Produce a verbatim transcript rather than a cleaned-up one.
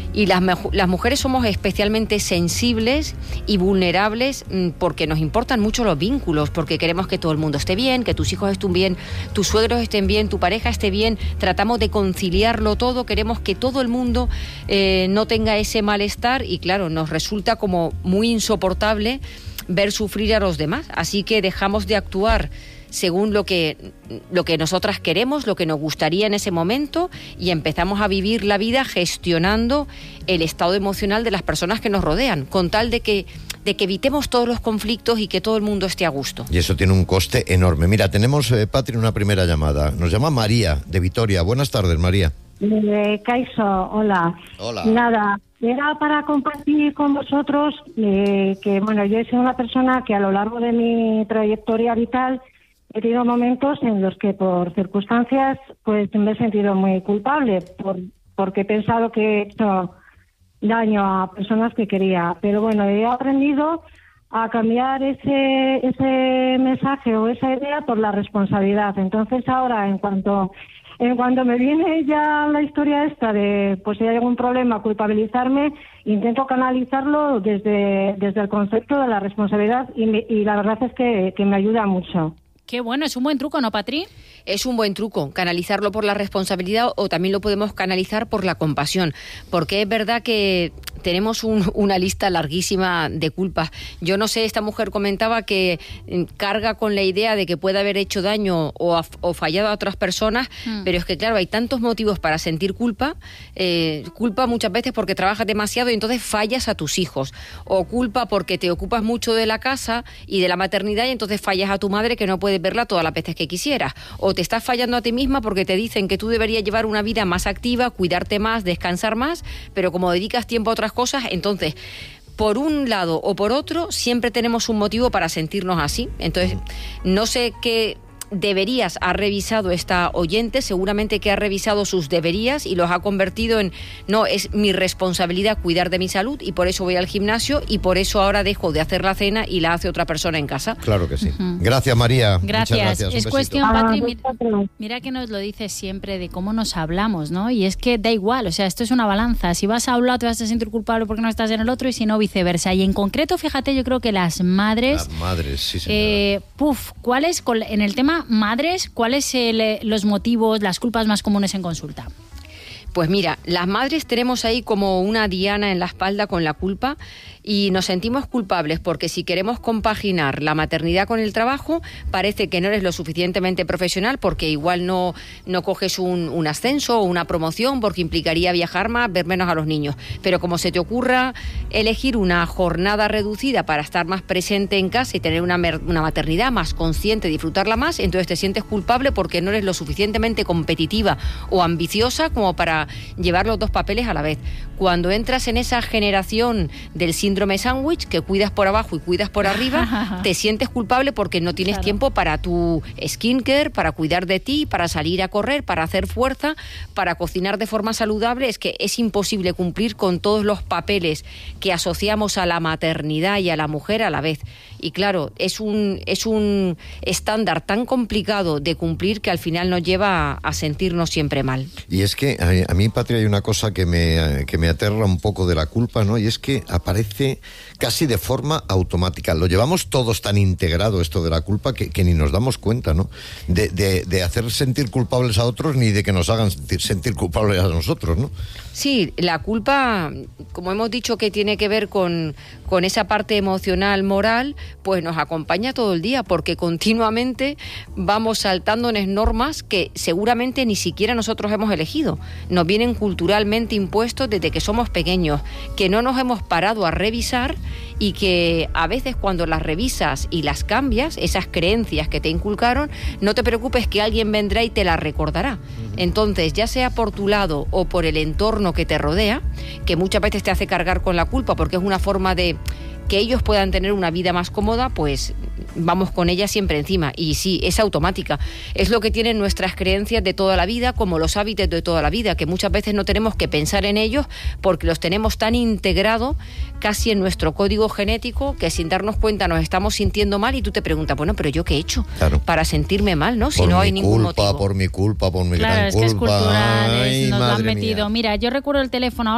Y las, las mujeres somos especialmente sensibles y vulnerables porque nos importan mucho los vínculos, porque queremos que todo el mundo esté bien, que tus hijos estén bien, tus suegros estén bien, tu pareja esté bien, tratamos de conciliarlo todo, queremos que todo el mundo eh, no tenga ese malestar y claro, nos resulta como muy insoportable ver sufrir a los demás, así que dejamos de actuar según lo que, lo que nosotras queremos, lo que nos gustaría en ese momento y empezamos a vivir la vida gestionando el estado emocional de las personas que nos rodean, con tal de que, de que evitemos todos los conflictos y que todo el mundo esté a gusto. Y eso tiene un coste enorme. Mira, tenemos, eh, Patri, una primera llamada. Nos llama María, de Vitoria. Buenas tardes, María. Eh, Caiso, hola. Hola. Nada, era para compartir con vosotros eh, que, bueno, yo he sido una persona que a lo largo de mi trayectoria vital he tenido momentos en los que por circunstancias pues me he sentido muy culpable por, porque he pensado que he hecho daño a personas que quería. Pero bueno, he aprendido a cambiar ese, ese mensaje o esa idea por la responsabilidad. Entonces ahora, en cuanto... En cuanto me viene ya la historia esta de, pues si hay algún problema, culpabilizarme, intento canalizarlo desde, desde el concepto de la responsabilidad y, me, y la verdad es que, que me ayuda mucho. Qué bueno, es un buen truco, ¿no, Patri? Es un buen truco, canalizarlo por la responsabilidad o también lo podemos canalizar por la compasión, porque es verdad que tenemos un, una lista larguísima de culpas. Yo no sé, esta mujer comentaba que carga con la idea de que puede haber hecho daño o, a, o fallado a otras personas, mm. pero es que claro, hay tantos motivos para sentir culpa, eh, culpa muchas veces porque trabajas demasiado y entonces fallas a tus hijos, o culpa porque te ocupas mucho de la casa y de la maternidad y entonces fallas a tu madre que no puedes verla todas las veces que quisieras, o te estás fallando a ti misma porque te dicen que tú deberías llevar una vida más activa, cuidarte más, descansar más, pero como dedicas tiempo a otras cosas, entonces por un lado o por otro siempre tenemos un motivo para sentirnos así. Entonces no sé qué deberías ha revisado esta oyente, seguramente que ha revisado sus deberías y los ha convertido en, no, es mi responsabilidad cuidar de mi salud y por eso voy al gimnasio y por eso ahora dejo de hacer la cena y la hace otra persona en casa. Claro que sí. Uh-huh. Gracias, María. Gracias. Muchas gracias. Es cuestión, Patri, mira, mira que nos lo dices siempre de cómo nos hablamos, ¿no? Y es que da igual, o sea, esto es una balanza. Si vas a un lado te vas a sentir culpable porque no estás en el otro y si no viceversa. Y en concreto, fíjate, yo creo que las madres... Las madres, sí, señora. Eh, puf, ¿cuáles, en el tema madres, cuáles son los motivos, las culpas más comunes en consulta? Pues mira, las madres tenemos ahí como una diana en la espalda con la culpa y nos sentimos culpables porque si queremos compaginar la maternidad con el trabajo, parece que no eres lo suficientemente profesional porque igual no, no coges un, un ascenso o una promoción porque implicaría viajar más, ver menos a los niños. Pero como se te ocurra elegir una jornada reducida para estar más presente en casa y tener una, una maternidad más consciente, disfrutarla más, entonces te sientes culpable porque no eres lo suficientemente competitiva o ambiciosa como para llevar los dos papeles a la vez. Cuando entras en esa generación del síndrome sándwich, que cuidas por abajo y cuidas por arriba, te sientes culpable porque no tienes claro. tiempo para tu skincare, para cuidar de ti, para salir a correr, para hacer fuerza, para cocinar de forma saludable. Es que es imposible cumplir con todos los papeles que asociamos a la maternidad y a la mujer a la vez. Y claro, es un, es un estándar tan complicado de cumplir que al final nos lleva a, a sentirnos siempre mal. Y es que a, a mí, Patria, hay una cosa que me, que me aterra un poco de la culpa, ¿no? Y es que aparece casi de forma automática. Lo llevamos todos tan integrado esto de la culpa que, que ni nos damos cuenta, ¿no? De, de, de hacer sentir culpables a otros ni de que nos hagan sentir, sentir culpables a nosotros, ¿no? Sí, la culpa, como hemos dicho que tiene que ver con, con esa parte emocional, moral, pues nos acompaña todo el día porque continuamente vamos saltándonos normas que seguramente ni siquiera nosotros hemos elegido. Nos vienen culturalmente impuestos desde que somos pequeños, que no nos hemos parado a revisar y que a veces cuando las revisas y las cambias, esas creencias que te inculcaron, no te preocupes que alguien vendrá y te las recordará. Entonces, ya sea por tu lado o por el entorno que te rodea, que muchas veces te hace cargar con la culpa porque es una forma de que ellos puedan tener una vida más cómoda, pues vamos con ella siempre encima. Y sí, es automática. Es lo que tienen nuestras creencias de toda la vida, como los hábitos de toda la vida, que muchas veces no tenemos que pensar en ellos porque los tenemos tan integrados casi en nuestro código genético que sin darnos cuenta nos estamos sintiendo mal y tú te preguntas, bueno, pero ¿yo qué he hecho claro. para sentirme mal, no? Si por no hay mi ningún culpa, motivo. Por mi culpa, por mi claro, gran es culpa. Que es cultural, Ay, nos lo han madre metido. Mía. Mira, yo recuerdo el teléfono